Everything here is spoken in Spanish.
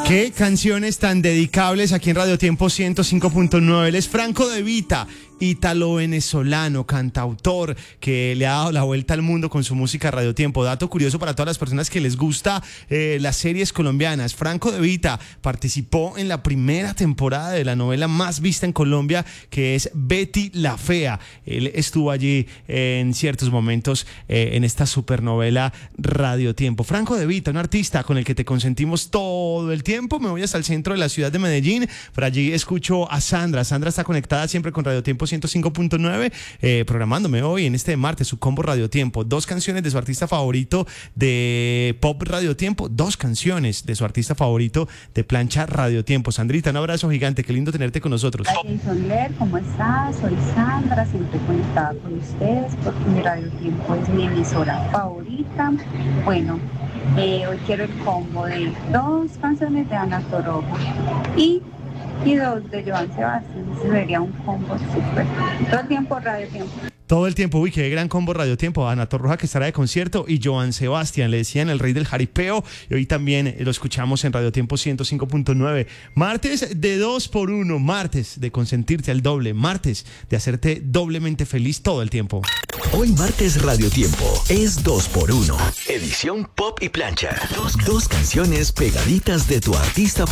Qué canciones tan dedicables aquí en Radio Tiempo 105.9. Él es Franco De Vita, ítalo-venezolano, cantautor que le ha dado la vuelta al mundo con su música Radio Tiempo. Dato curioso para todas las personas que les gusta las series colombianas. Franco De Vita participó en la primera temporada de la novela más vista en Colombia, que es Betty la Fea. Él estuvo allí en ciertos momentos en esta supernovela Radio Tiempo. Franco De Vita, un artista con el que te consentimos todo el tiempo. Me voy hasta el centro de la ciudad de Medellín. Por allí escucho a Sandra. Sandra está conectada siempre con Radio Tiempo 105.9, programándome hoy en este martes su combo Radio Tiempo. 2 canciones de su artista favorito de Pop Radio Tiempo, 2 canciones de su artista favorito de Plancha Radio Tiempo. Sandrita, un abrazo gigante, qué lindo tenerte con nosotros. Soler, ¿cómo estás? Soy Sandra, siempre conectada con ustedes porque mi Radio Tiempo es mi emisora favorita. Bueno, hoy quiero el combo de 2 canciones de Ana Torroja y 2 de Joan Sebastián. Sería un combo súper. Todo el tiempo Radio Tiempo. Todo el tiempo, uy, qué gran combo Radio Tiempo. Ana Torroja, que estará de concierto, y Joan Sebastián, le decían el rey del jaripeo, y hoy también lo escuchamos en Radio Tiempo 105.9. Martes de 2x1, martes de consentirte al doble, martes de hacerte doblemente feliz todo el tiempo. Hoy martes Radio Tiempo es 2x1. Edición Pop y Plancha. Dos canciones pegaditas de tu artista favorito.